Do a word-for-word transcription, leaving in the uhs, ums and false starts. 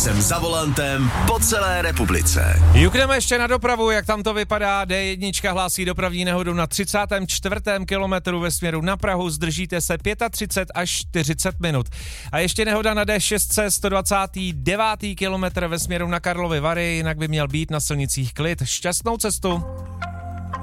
jsem za volantem po celé republice. Jukneme ještě na dopravu, jak tam to vypadá. D jedna hlásí dopravní nehodu na třicátém čtvrtém kilometru ve směru na Prahu. Zdržíte se třicet pět až čtyřicet minut. A ještě nehoda na D šest, sto dvacátý devátý kilometr ve směru na Karlovy Vary, jinak by měl být na silnicích klid. Šťastnou cestu.